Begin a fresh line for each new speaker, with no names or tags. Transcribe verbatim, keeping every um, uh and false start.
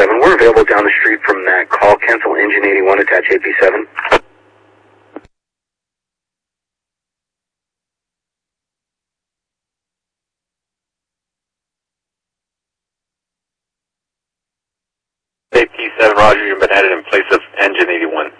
seven. We're available down the street from that. Call, cancel engine eighty-one, attach A P seven.
A P seven, roger, you've been added in place of engine eighty-one.